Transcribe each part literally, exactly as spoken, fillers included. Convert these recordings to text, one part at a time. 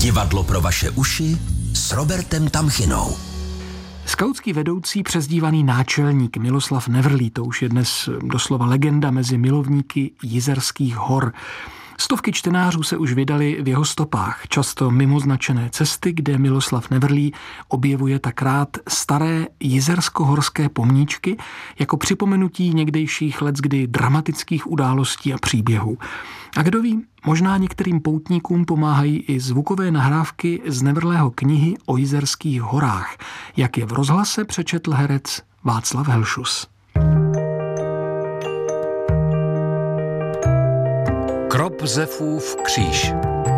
Divadlo pro vaše uši s Robertem Tamchinou. Skautský vedoucí přezdívaný náčelník Miloslav Nevrlý, to už je dnes doslova legenda mezi milovníky Jizerských hor. Stovky čtenářů se už vydali v jeho stopách, často mimo značené cesty, kde Miloslav Nevrlý objevuje tak rád staré jizersko-horské pomníčky jako připomenutí někdejších leckdy dramatických událostí a příběhů. A kdo ví, možná některým poutníkům pomáhají i zvukové nahrávky z Nevrlého knihy o Jizerských horách, jak je v rozhlase přečetl herec Václav Helšus. Kropzefův kříž.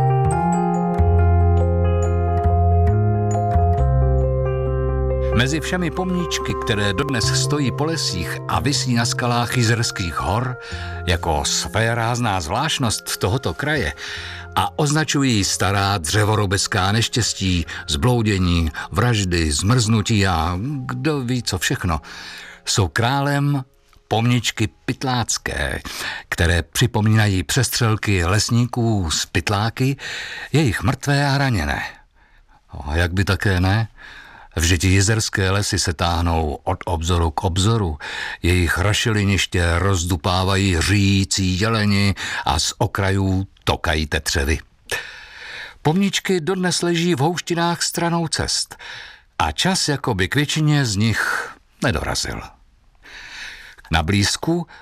Mezi všemi pomníčky, které dodnes stojí po lesích a visí na skalách Jizerských hor, jako svérázná zvláštnost tohoto kraje a označují stará dřevorobecká neštěstí, zbloudění, vraždy, zmrznutí a kdo ví co všechno, jsou králem pomničky pytlácké, které připomínají přestřelky lesníků s pytláky, jejich mrtvé a raněné. A jak by také ne? Vždyť jizerské lesy se táhnou od obzoru k obzoru, jejich rašeliniště rozdupávají říjící jeleni a z okrajů tokají tetřevy. Pomníčky dodnes leží v houštinách stranou cest a čas jakoby k většině z nich nedorazil. Na blízku